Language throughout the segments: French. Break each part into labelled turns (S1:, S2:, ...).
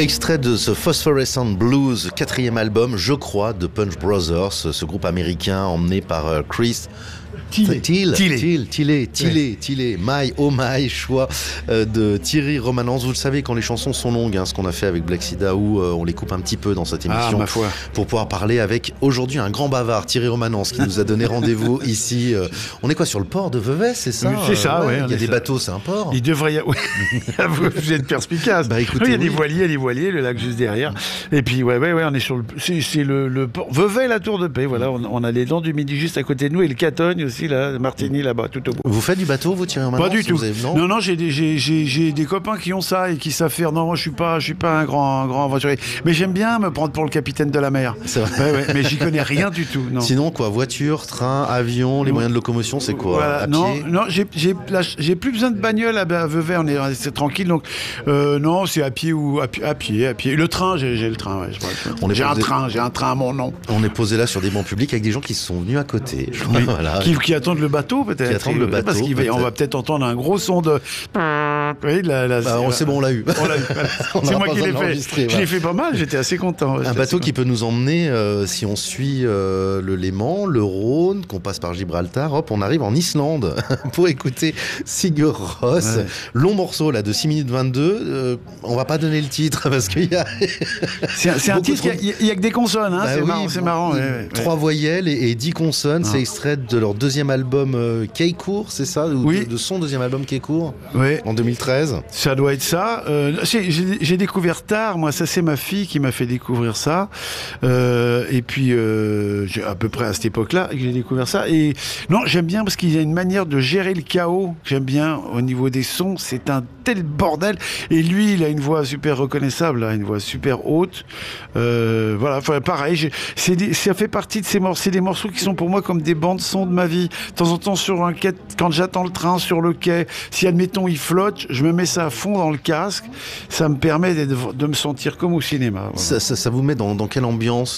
S1: Extrait de ce Phosphorescent Blues, 4e album, je crois, de Punch Brothers, ce groupe américain emmené par Chris Thile, My Oh My, choix de Thierry Romanens. Vous le savez, quand les chansons sont longues, ce qu'on a fait avec Black Sida, où on les coupe un petit peu dans cette émission,
S2: ma foi,
S1: pour pouvoir parler avec aujourd'hui un grand bavard, Thierry Romanens, qui nous a donné rendez-vous ici. On est quoi, sur le port de Vevey, c'est ça?
S2: C'est ça, ouais.
S1: Il y a des bateaux, c'est un port.
S2: Il devrait y avoir... Vous êtes perspicace.
S1: Écoutez,
S2: il y a des voiliers, le lac juste derrière. Et puis, ouais, on est sur le... C'est le port. Vevey, la Tour de Paix, voilà. On a les Dents du Midi juste à côté de nous, et le Catogne aussi, là, Martigny, là-bas, tout au bout.
S1: Vous faites du bateau, vous, Thierry Romanens?
S2: Pas du tout. Non, j'ai des copains qui ont ça et qui savent faire. Non, moi, je suis pas un grand aventurier. Mais j'aime bien me prendre pour le capitaine de la mer.
S1: C'est vrai.
S2: Ouais, mais j'y connais rien du tout. Non.
S1: Sinon, quoi, voiture, train, avion, les moyens de locomotion, c'est quoi?
S2: Voilà.
S1: À
S2: Non,
S1: pied?
S2: j'ai plus besoin de bagnole à Vevey, c'est tranquille. Donc, non, c'est à pied ou à pied. Le train, j'ai le train. Ouais, j'ai un train à mon nom.
S1: On est posé là sur des bancs publics avec des gens qui sont venus à côté.
S2: Oui.
S1: Voilà.
S2: Qui attendent le bateau, peut-être.
S1: Qui attendent le bateau.
S2: Parce qu'on va peut-être entendre un gros son de... Oui,
S1: c'est bon, on l'a eu.
S2: C'est moi qui l'ai fait. Je l'ai fait pas mal, j'étais assez content.
S1: Un bateau qui peut nous emmener, si on suit le Léman, le Rhône, qu'on passe par Gibraltar, hop, on arrive en Islande pour écouter Sigur Rós. Ouais. Long morceau là de 6 minutes 22. On va pas donner le titre parce qu'il y a...
S2: C'est un titre, il y a que des consonnes, c'est marrant.
S1: 3 voyelles et 10 consonnes. C'est extrait de leur deuxième album Keikour, c'est ça?
S2: Oui.
S1: De son deuxième album Keikour, en 2013.
S2: Ça doit être ça. J'ai découvert tard, moi, ça c'est ma fille qui m'a fait découvrir ça. Et puis, à peu près à cette époque-là que j'ai découvert ça. Et non, j'aime bien parce qu'il y a une manière de gérer le chaos. J'aime bien au niveau des sons, c'est un tel bordel. Et lui, il a une voix super reconnaissable, là, une voix super haute. Voilà, pareil, ça fait partie de ces morceaux. C'est des morceaux qui sont pour moi comme des bandes-sons de ma vie. De temps en temps, sur un quai, quand j'attends le train sur le quai, si admettons il flotte, je me mets ça à fond dans le casque. Ça me permet de me sentir comme au cinéma. Voilà.
S1: Ça vous met dans quelle ambiance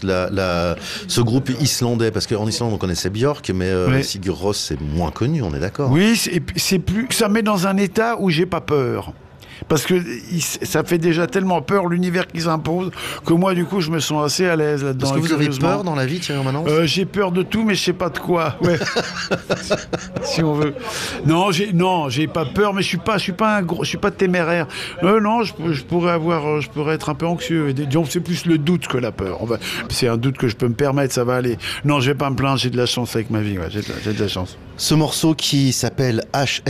S1: ce groupe islandais? Parce qu'en Islande, on connaissait Björk, mais Sigur Rós, c'est moins connu, on est d'accord?
S2: Oui, c'est plus. Ça me met dans un état où j'ai pas peur. Parce que ça fait déjà tellement peur l'univers qui s'impose que moi du coup je me sens assez à l'aise là-dedans.
S1: Est-ce que vous avez peur dans la vie, Thierry Romanens?
S2: J'ai peur de tout mais je sais pas de quoi. Ouais. Si on veut. Non, j'ai pas peur mais je suis pas téméraire. Non, je pourrais être un peu anxieux. Disons c'est plus le doute que la peur. C'est un doute que je peux me permettre, ça va aller. Non, je vais pas me plaindre, j'ai de la chance avec ma vie. Ouais, j'ai de la chance.
S1: Ce morceau qui s'appelle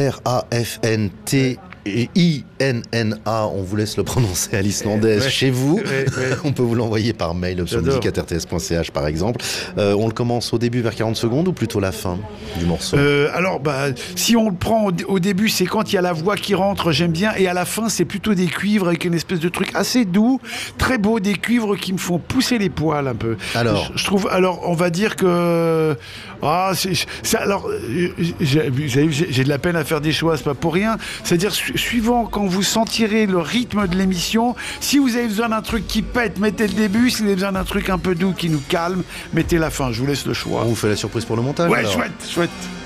S1: HRAFNT. Et INNA, on vous laisse le prononcer à l'islandaise chez vous. On peut vous l'envoyer par mail, option@rts.ch par exemple. On le commence au début vers 40 secondes ou plutôt la fin du morceau?
S2: Alors, si on le prend au début, c'est quand il y a la voix qui rentre, j'aime bien. Et à la fin, c'est plutôt des cuivres avec une espèce de truc assez doux, très beau, des cuivres qui me font pousser les poils un peu.
S1: Alors,
S2: je trouve, on va dire que... j'ai de la peine à faire des choix, c'est pas pour rien. C'est-à-dire, suivant quand vous sentirez le rythme de l'émission, si vous avez besoin d'un truc qui pète, mettez le début. Si vous avez besoin d'un truc un peu doux qui nous calme, mettez la fin. Je vous laisse le choix.
S1: On vous fait la surprise pour le montage.
S2: Ouais, alors. Chouette.